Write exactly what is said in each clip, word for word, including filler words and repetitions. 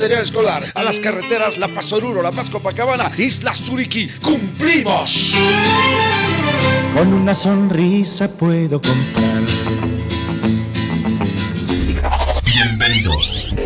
escolar, a las carreteras La Paz Oruro, La Paz Copacabana, Isla Suriquí, ¡cumplimos! Con una sonrisa puedo comprar. Bienvenidos.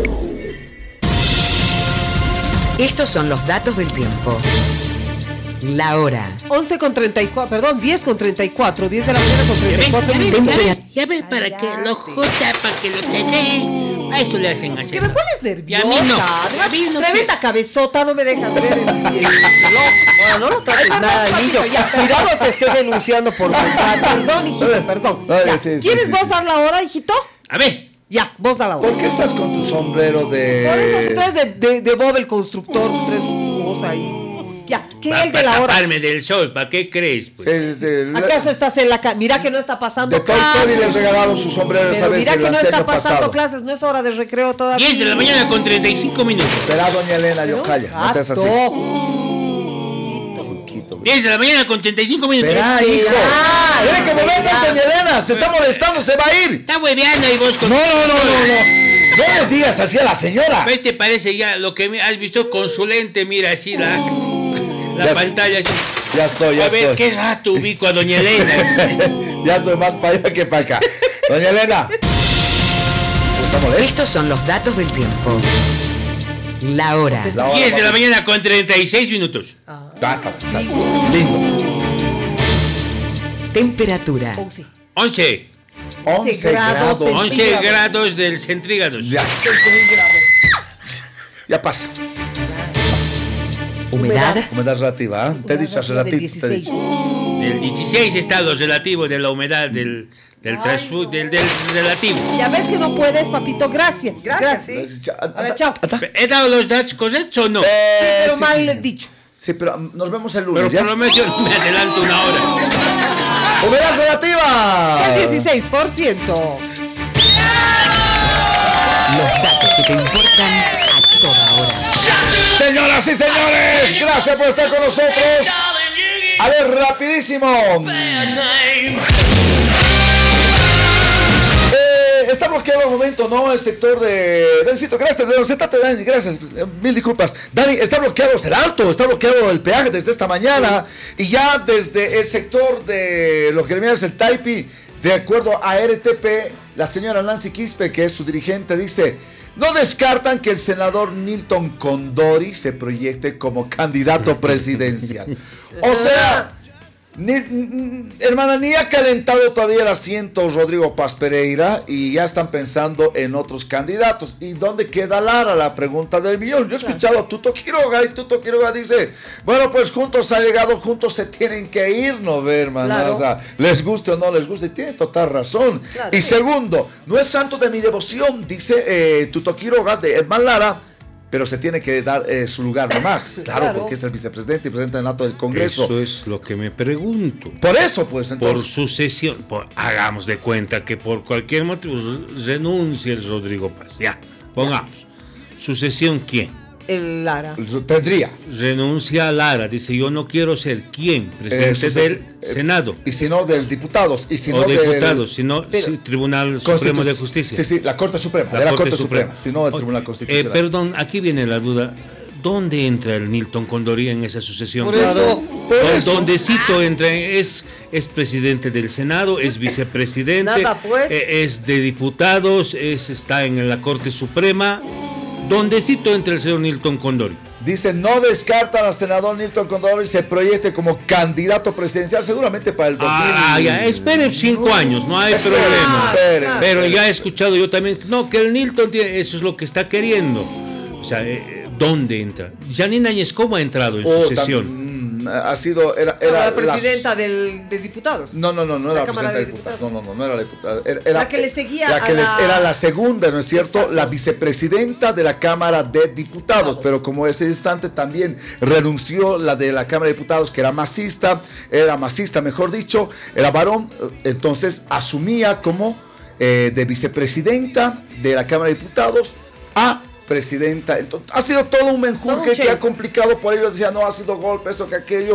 Estos son los datos del tiempo. La hora. once con treinta y cuatro, perdón, diez con treinta y cuatro, diez de la mañana con treinta y cuatro minutos. Ya ves, ya ves, para que lo jota, para que lo te a eso le hacen así. Que me pones nerviosa. Y a mí no. Además, A mí no tremenda que- cabezota, no me dejas ver el, el reloj. Bueno, no lo trates nada, niño. Cuidado, te estoy denunciando por maldad. Perdón, hijito, perdón. Ay, Ya. sí, sí, ¿Quieres sí, vos sí. dar la hora, hijito? A ver. Ya, vos da la hora. ¿Por qué estás con tu sombrero de...? Por eso traes de, de, de Bob el constructor, traes cosa ahí. Ya, ¿qué es el de la hora? taparme del sol, ¿para qué crees? Pues? Sí, sí, sí. ¿Acaso estás en la casa? Mira que no está pasando De Toy Story clases. les regalaron su sombrero esa Pero vez mira el que no está año pasando pasado. clases, no es hora de recreo todavía. diez de la mañana con treinta y cinco minutos. Espera, doña Elena, yo calla, no seas así. Gato. diez de la mañana con treinta y cinco minutos. Espera, hijo. Ah, Tiene que mover espera. doña Elena, se está molestando, se va a ir. Está hueveando y vos con... No, no, no, no, no. No le digas así a la señora. ¿Ves? Te parece ya lo que me has visto con su lente, mira así la, la Ya pantalla. Así. Ya estoy, ya A ver, estoy. qué rato ubico a doña Elena. Ya estoy más para allá que para acá. Doña Elena. ¿Está molesta? Estos son los datos del tiempo. La hora. La hora, diez de la vamos. mañana con treinta y seis minutos. Ah, está, está. Lindo. Temperatura. once. once. once grados grados. centígrados. once grados del centígrados. Ya, ya pasa. Humedad. Humedad relativa, ¿eh? Te he dicho Relativa del relativo. te he dieciséis. dicho. Del dieciséis está lo relativo de la humedad del, del, transfu- del, del relativo. Ya ves que no puedes, papito. Gracias. Gracias. Ya, Ahora, chao. ata. ¿He dado los datos correctos o no? Eh, Pero sí, mal sí. dicho. Sí, pero um, nos vemos el Pero lunes, por ¿ya? lo menos yo me adelanto una hora. ¡Humedad relativa! El dieciséis por ciento. Los datos que te importan a toda hora. Señoras y señores, gracias por estar con nosotros. A ver, rapidísimo. Eh, está bloqueado al momento, ¿no? El sector de... Danicito, gracias, sentate, Dani, gracias, eh, mil disculpas. Dani, está bloqueado el alto, está bloqueado el peaje desde esta mañana. Y ya desde el sector de los gremiales del Taipi, de acuerdo a R T P, la señora Nancy Quispe, que es su dirigente, dice... No descartan que el senador Nilton Condori se proyecte como candidato presidencial. O sea, ni, ni- hermana, ni ha calentado todavía el asiento Rodrigo Paz Pereira y ya están pensando en otros candidatos. ¿Y dónde queda Lara? La pregunta del millón. Yo he escuchado a Tuto Quiroga y Tuto Quiroga dice, bueno, pues juntos ha llegado, juntos se tienen que ir, ¿no ve, hermana? Claro. O sea, les guste o no les guste, tiene total razón. Claro. Y segundo, no es santo de mi devoción, dice eh, Tuto Quiroga de Edman Lara, pero se tiene que dar eh, su lugar nomás. Claro, Claro. porque es el vicepresidente y presidente nato del Congreso. Eso es lo que me pregunto. Por eso, pues, Por entonces. sucesión, por- hagamos de cuenta que por cualquier motivo renuncia el Rodrigo Paz. Ya, pongamos. ¿Sucesión quién? El Lara. Tendría. Renuncia a Lara. Dice, yo no quiero ser quién, presidente Eh, suces- del eh, Senado. Y si no, del diputados. Y si O no, del- diputados, sino Pero- sí, Tribunal Constitu- Supremo de Justicia. Sí, sí, la Corte Suprema. de la Corte, Suprema. Si no, del O- Tribunal eh, Constitucional. perdón, aquí viene la duda. ¿Dónde entra el Nilton Condori en esa sucesión? Por eso, por ¿Dó- eso. ¿Dónde Cito entra? Es, es presidente del Senado, es vicepresidente, Nada, pues. eh, es de diputados, es, está en la Corte Suprema. ¿Dónde Cito entra el señor Nilton Condori? Dice, no descartan al senador Nilton Condori y se proyecte como candidato presidencial seguramente para el dos mil. Ah, ya, espere cinco años, no hay Espere, problema. espere, Pero espere. ya he escuchado yo también, no, que el Nilton tiene, eso es lo que está queriendo. O sea, eh, ¿dónde entra? Janine Áñez, ¿cómo ha entrado en Oh, sucesión? tam- mm, ha sido, era, Era era la presidenta del, de diputados. No, no, no, no era La la Cámara presidenta de de diputados. Diputados. No, no, no, no era la diputada. Era, era- La que le seguía la a que les- la- Era la segunda, ¿no es cierto? Exacto. La vicepresidenta de la Cámara de Diputados. Pero como ese instante también renunció la de la Cámara de Diputados, que era masista, era masista, mejor dicho, era varón, entonces asumía como eh, de vicepresidenta de la Cámara de Diputados a presidenta. Entonces, ha sido todo un menjurje Todo un que ha show. complicado por ellos. Decían, no, ha sido golpe, esto que aquello.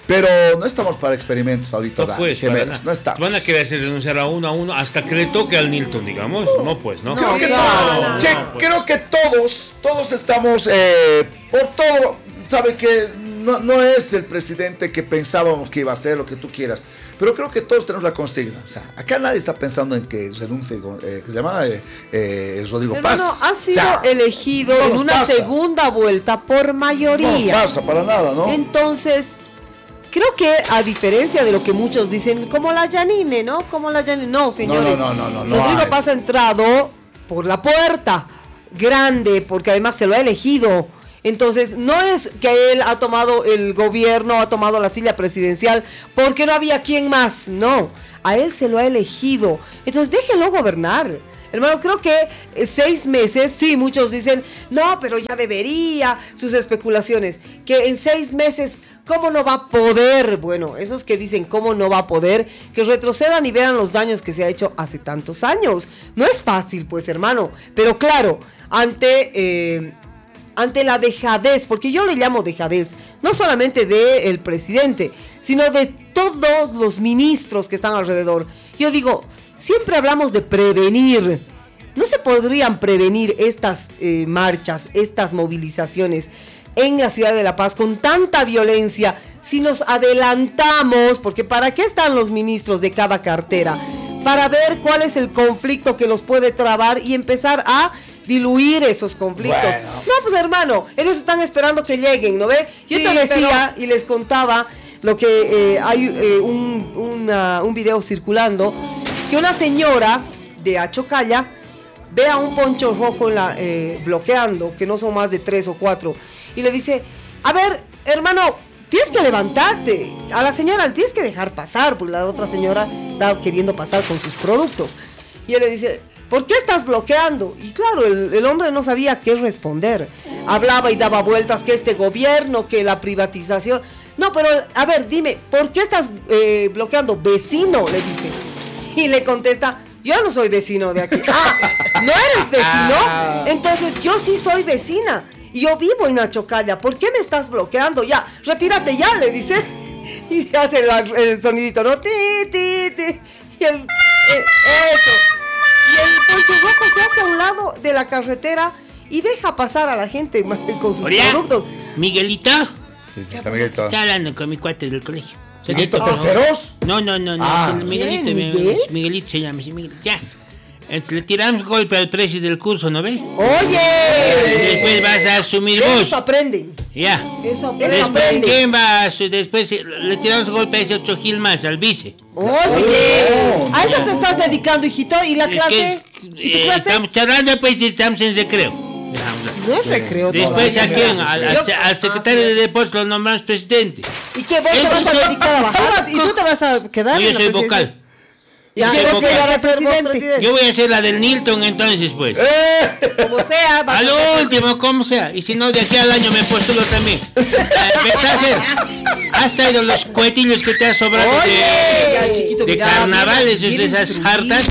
Pero no estamos para experimentos ahorita, No Dani, pues, gemelas, para nada. no estamos. Van a querer hacer renunciar a uno a uno hasta que le toque al Nilton, digamos. No, pues, ¿no? Creo que, No, todos, no, che, no, pues. creo que todos, todos estamos eh, por todo. Sabe que no, no es el presidente que pensábamos que iba a ser, lo que tú quieras. Pero creo que todos tenemos la consigna. O sea, acá nadie está pensando en que renuncie, eh, que se llama eh, eh, Rodrigo Hermano, Paz. ha sido O sea, elegido no en nos una pasa. segunda vuelta por no mayoría. nos pasa para nada, ¿no? Entonces, creo que a diferencia de lo que muchos dicen, como la Yanine, ¿no? Como la Yanine. No, señores. no, no, no, no Rodrigo hay. Paz ha entrado por la puerta grande, porque además se lo ha elegido. Entonces, no es que él ha tomado el gobierno, ha tomado la silla presidencial, porque no había quien más, no. A él se lo ha elegido. Entonces, déjenlo gobernar. Hermano, creo que eh, seis meses, sí, muchos dicen, no, pero ya debería, sus especulaciones, que en seis meses, ¿cómo no va a poder? Bueno, esos que dicen, ¿cómo no va a poder? Que retrocedan y vean los daños que se ha hecho hace tantos años. No es fácil, pues, hermano, pero claro, ante... Eh, ante la dejadez, porque yo le llamo dejadez, no solamente del presidente, sino de todos los ministros que están alrededor. Yo digo, siempre hablamos de prevenir. ¿No se podrían prevenir estas eh, marchas, estas movilizaciones en la ciudad de La Paz con tanta violencia si nos adelantamos? Porque ¿para qué están los ministros de cada cartera? Para ver cuál es el conflicto que los puede trabar y empezar a diluir esos conflictos. Bueno. No, pues hermano, ellos están esperando que lleguen, ¿no ve? Yo Sí, te decía pero- y les contaba lo que eh, hay eh, un, una- un video circulando, que una señora de Achocalla ve a un poncho rojo en la, eh, bloqueando, que no son más de tres o cuatro, y le dice, a ver, hermano, tienes que levantarte. A la señora le tienes que dejar pasar, porque la otra señora está queriendo pasar con sus productos. Y él le dice, ¿por qué estás bloqueando? Y claro, el, el hombre no sabía qué responder. Hablaba y daba vueltas que este gobierno, que la privatización. No, pero a ver, dime, ¿por qué estás eh, bloqueando? Vecino, le dice. Y le contesta, yo no soy vecino de aquí. Ah, ¿no eres vecino? Entonces yo sí soy vecina. Y yo vivo en Achocalla. ¿Por qué me estás bloqueando? Ya, retírate ya, le dice. Y se hace la- el sonidito, ¿no? Ti, ti, ti. Y el, eh, eso. Y el poncho rojo se hace a un lado de la carretera y deja pasar a la gente con sus Hola, productos. Miguelito. Sí, sí, está Miguelito. Está hablando con mi cuate del colegio. ¿Miguelito Por favor. Terceros? No, no, no, no. Ah. es el Miguelito, ¿Quién, mi- Miguel? Miguelito se llama, sí, Miguelito. Ya. Entonces, le tiramos golpe al precio del curso, ¿no ve? Y ¡Oye! después vas a asumir De vos. eso aprenden. Ya. Eso, eso Después, aprenden. ¿quién va a su- Después eh, le tiramos golpe a ese otro Gil más, al vice. Oye, a eso te estás dedicando, hijito. ¿Y la Es clase? que es- ¿Y tu eh, clase? estamos charlando, pues estamos en recreo. Dejámosla. No es recreo Después, ¿a todavía. quién? Al, al- Yo- al secretario Ah, sí. de Deportes lo nombramos presidente. ¿Y qué vos te Eso vas a soy- dedicar a bajar? ¿Y tú te vas a quedar? No, yo en la soy presidencia? vocal. ¿Y Yo soy quieres vocal. llegar a ser vos presidente? Yo voy a hacer la del Nilton entonces, pues. Como sea, vas A a lo ser- último, como sea. Y si no, de aquí al año me postulo también. A empezar a hacer. Has traído los cohetillos que te has sobrado Oye, ya, de, chiquito, de mira, carnavales, mira, de esas mira, hartas.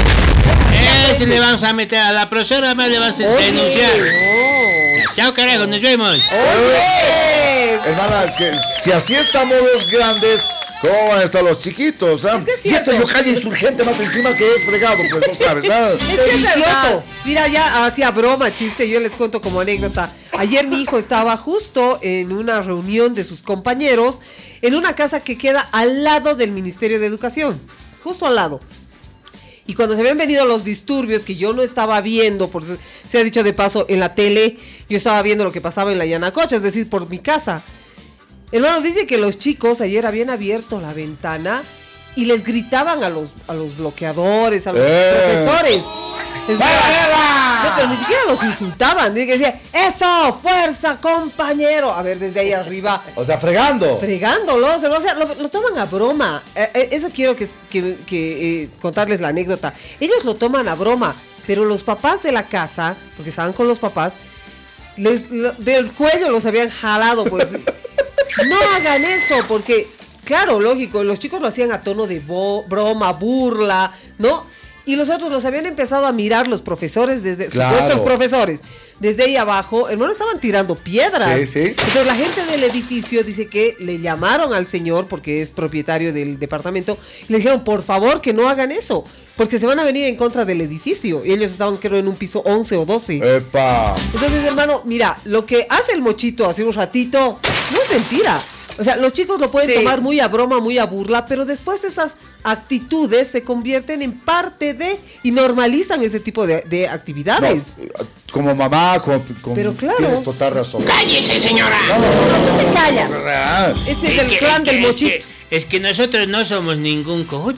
Ese le vamos a meter a la profesora, más le vamos a Oye, denunciar. no. Ya, chao, carajo, nos vemos. Oye. Hermana, es que si así estamos los grandes, ¿cómo van a estar los chiquitos? ¿Ah? Es que es y este cierto. yo calle insurgente más encima que es fregado, pues no sabes, ¿ah? Es que es Delicioso. verdad. Mira, ya hacía broma, chiste, yo les cuento como anécdota. Ayer mi hijo estaba justo en una reunión de sus compañeros en una casa que queda al lado del Ministerio de Educación, justo al lado. Y cuando se habían venido los disturbios que yo no estaba viendo, por se se ha dicho de paso en la tele, yo estaba viendo lo que pasaba en la Yanacocha, es decir, por mi casa. Hermano, dice que los chicos ayer habían abierto la ventana y les gritaban a los, a los bloqueadores, a los Eh. profesores. Les gritaban. No, pero ni siquiera los insultaban. Dice que decía, eso, fuerza, compañero. A ver, desde ahí arriba, O sea, fregando. fregándolos. O sea, lo, lo toman a broma. Eh, eh, eso quiero que, que, que, eh, contarles la anécdota. Ellos lo toman a broma, pero los papás de la casa, porque estaban con los papás, les lo- del cuello los habían jalado, pues. No hagan eso, porque, claro, lógico, los chicos lo hacían a tono de bo- broma, burla, ¿no? Y los otros los habían empezado a mirar los profesores desde, Claro. supuestos profesores, desde ahí abajo, hermano, estaban tirando piedras. Sí, sí. Entonces la gente del edificio dice que le llamaron al señor, porque es propietario del departamento, y le dijeron, por favor, que no hagan eso, porque se van a venir en contra del edificio. Y ellos estaban, creo, en un piso once o doce. Epa. Entonces, hermano, mira, lo que hace el Mochito hace un ratito no es mentira. O sea, los chicos lo pueden Sí. tomar muy a broma, muy a burla, pero después esas actitudes se convierten en parte de y normalizan ese tipo de, de No, actividades. como mamá, como, como- Pero claro. tienes total razón. ¡Cállese, señora! No te callas. Ah, Este es, Es el que- clan es que- del es Mochito. que- Es que nosotros no somos ningún cojudo.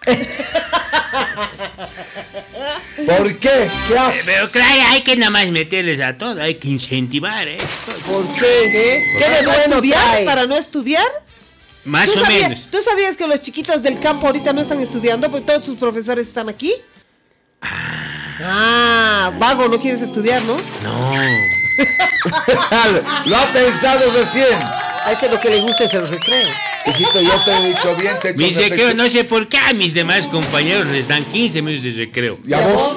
¿Por qué? ¿Qué haces? Pero claro, hay que nada más meterles a todo, hay que incentivar esto. ¿Por qué? ¿Qué de ¿Para bueno estudiar? trae? ¿Para no estudiar? Más ¿Tú o sabías, menos. ¿Tú sabías que los chiquitos del campo ahorita no están estudiando porque todos sus profesores están aquí? Ah, vago, no quieres estudiar, ¿no? No. Lo ha pensado recién. A este lo que le gusta es el recreo. Hijito, yo te he dicho bien, te he hecho Mis recreos, reflexión. no sé por qué a mis demás compañeros les dan quince minutos de recreo. ¿Y a vos?